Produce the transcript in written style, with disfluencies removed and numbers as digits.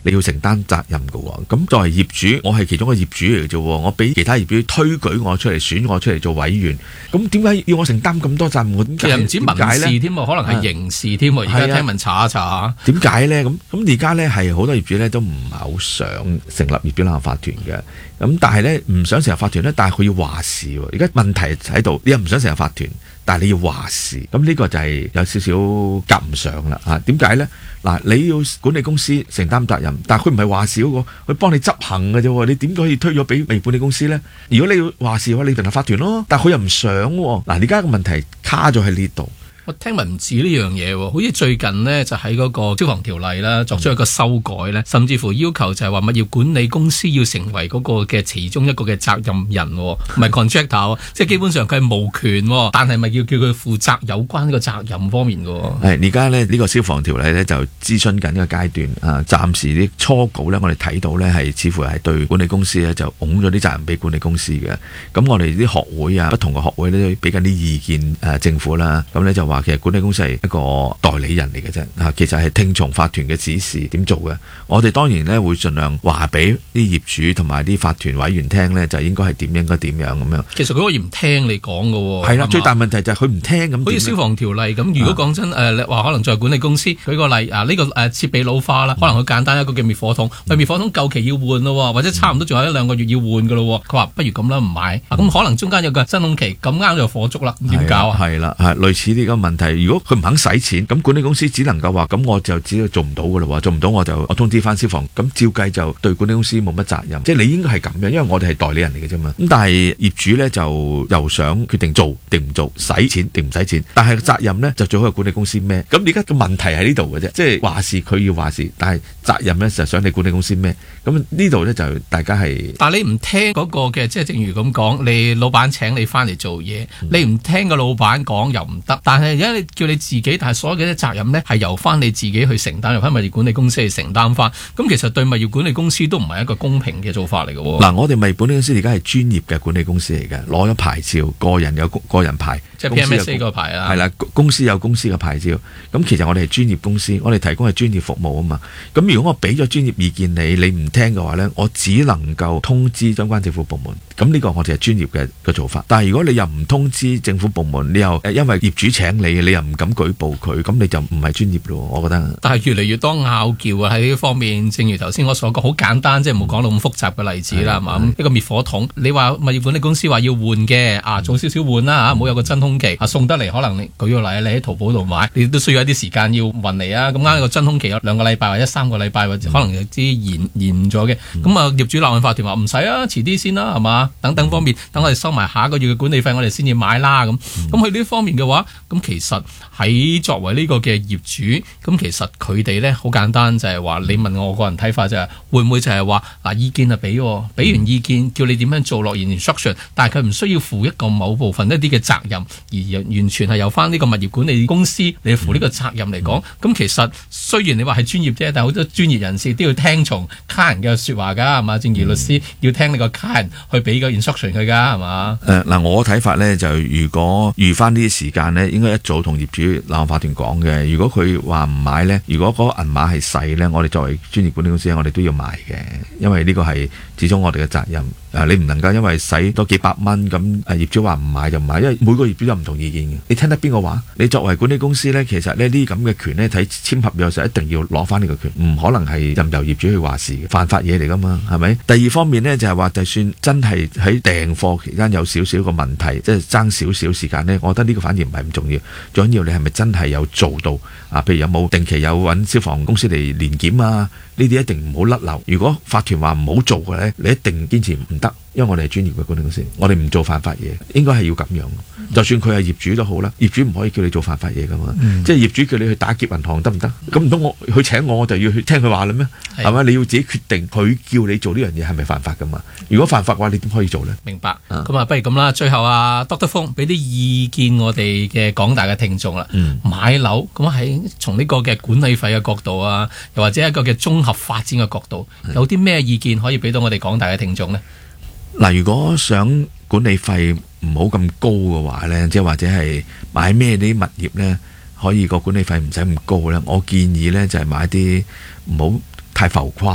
你要承擔責任㗎喎。咁作為業主，我係其中一個業主嚟嘅啫，我俾其他業主推舉我出嚟，選我出嚟做委員，咁點解要我承擔咁多責任？ 其實唔止民事添喎，可能係刑事添喎。而家聽聞查一查， 點解咧？咁而家咧係好多業主咧都唔係好想成立業主立案法團嘅。咁但係咧唔想成立法團咧，但係佢要話事喎。而家問題喺度，你又唔想成立法團，但係你要話事，咁呢個就係有少少夾唔上啦嚇。點解咧？嗱，你要管理公司承擔責任，但係佢唔係話事嗰個，佢幫你執行嘅啫喎。你點可以推咗俾管理公司咧？如果你要話事嘅話，你成立法團咯。但係佢又唔想喎。嗱，而家個問題卡咗喺呢度。 我聽聞唔止呢樣嘢喎，好似最近呢，就喺嗰個消防條例啦，作出一個修改咧，甚至乎要求就係話物業管理公司要成為嗰個嘅其中一個嘅責任人，唔係 contractor， 即係基本上佢係無權，但係咪要叫佢負責有關呢個責任方面嘅？ 係而家呢，呢個消防條例呢，就諮詢緊呢個階段啊，暫時啲初稿呢，我哋睇到呢係似乎係對管理公司呢，就拱咗啲責任俾管理公司嘅。咁我哋啲學會啊，不同嘅學會呢，都俾緊啲意見政府啦，咁呢就話其實管理公司係一個代理人嚟嘅啫，其實係聽從法團嘅指示點做嘅。我哋當然咧會盡量話俾啲業主同埋啲法團委員聽咧，就應該係點，應該點樣咁樣。 其實佢可以唔聽你講嘅喎。係啦，最大問題就係佢唔聽咁。 好似消防條例咁，如果講真話可能作為管理公司，舉個例呢個設備老化啦，可能佢簡單一個嘅滅火筒，滅火筒夠期要換咯，或者差唔多仲有1-2個月要換嘅咯。佢話不如咁啦，唔買。咁可能中間有個真空期，咁啱就火燭啦，點搞啊？係啦，係類似呢個問題。如果佢唔肯使錢，咁管理公司只能夠話，咁我就只係做唔到噶啦，做唔到我通知翻消防，咁照計就對管理公司冇乜責任，即係你應該係咁樣，因為我哋係代理人嚟嘅啫嘛。咁但係業主咧就又想決定做定唔做，使錢定唔使錢，但係責任咧就最好係管理公司孭。咁而家個問題喺呢度嘅啫，即係話事佢要話事，但係責任咧就想你管理公司孭。咁呢度咧就大家係， 但係你唔聽嗰個嘅，即係正如咁講，你老闆請你翻嚟做嘢，你唔聽個老闆講又唔得，但係而家你叫你自己，但係所有嘅責任呢係由翻你自己去承擔，由翻物業管理公司去承擔翻。咁其實對物業管理公司都唔係一個公平嘅做法嚟嘅。嗱， 我哋物業管理公司而家係專業嘅管理公司嚟嘅，攞咗牌照，個人有個人牌， 即係 PMSA 個牌啊。 係啦，公司有公司嘅牌照。咁其實我哋係專業公司，我哋提供係專業服務啊嘛。咁如果我俾咗專業意見你唔聽嘅話呢，我只能夠通知相關政府部門。咁呢個我哋係專業嘅做法。但係如果你又唔通知政府部門，你又因為業主請你又唔敢舉報佢，咁你就唔係專業咯，我覺得。 但係越嚟越多拗撬啊，喺呢方面，正如頭先我所講，好簡單，即係唔好講到咁複雜嘅例子啦，係嘛？一個滅火筒，你話物業管理公司話要換嘅，早少少換啦，唔好有個真空期，送得嚟可能你舉個例，你喺淘寶度買，你都需要一啲時間要運嚟啊。咁啱個真空期有2個禮拜或者3個禮拜，或者可能有啲延咗嘅。咁啊，業主立案法團話唔使啊，遲啲先啦，係嘛？等等方面，等我哋收埋下個月嘅管理費，我哋先至買啦。咁去呢方面嘅話，咁其實喺作為呢個嘅業主，咁其實佢哋咧好簡單，就係話你問我個人睇法就係會唔會就係話意見啊俾完意見叫你點樣做落 instruction， 但係佢唔需要負一個某部分一啲嘅責任，而完全係由翻呢個物業管理公司你負呢個責任嚟講。咁其實雖然你話係專業啫，但係好多專業人士都要聽從客人嘅說話㗎，係嘛？正如律師要聽你個客人去俾個 instruction 佢㗎，係嘛？ 我睇法咧就如果預翻呢啲時間咧，應該一早同業主立案法團講嘅。如果佢話唔買咧，如果嗰個銀碼係細咧，我哋作為專業管理公司，我哋都要買嘅，因為呢個係始終我哋嘅責任。你唔能夠因為使多幾百蚊咁，業主話唔買就唔買，因為每個業主有唔同意見嘅。你聽得邊個話？你作為管理公司咧，其實呢啲咁嘅權咧，睇簽合約時一定要攞翻呢個權，唔可能係任由業主去話事嘅，犯法嘢嚟噶嘛，係咪？第二方面呢，就係話，就算真係喺訂貨期間有少少個問題，即係爭少少時間呢，我覺得呢個反而唔係咁重要，最緊要你係咪真係有做到啊？譬如有冇定期有揾消防公司嚟年檢啊？呢啲一定唔好甩漏。如果法團話唔好做嘅咧，你一定堅持唔得，因為我哋係專業嘅管理公司，我哋唔做犯法嘢，應該係要咁樣。就算佢係業主都好啦，業主唔可以叫你做犯法嘢噶嘛。即係業主叫你去打劫銀行得唔得？咁唔通佢請我就要去聽佢話啦咩？係咪？你要自己決定佢叫你做呢樣嘢係咪犯法噶嘛？如果犯法嘅話，你點可以做呢？ 明白。咁不如咁啦，最後Dr. Fung俾啲意見我哋嘅廣大嘅聽眾啦。買樓咁喺從呢個嘅管理費嘅角度啊，又或者一個嘅綜合發展嘅角度，有啲咩意見可以俾到我哋廣大嘅聽眾呢？ 嗱，如果想管理費唔好咁高嘅話呢，即係或者係買咩啲物業呢，可以個管理費唔使咁高呢，我建議呢就係買啲唔好太浮誇。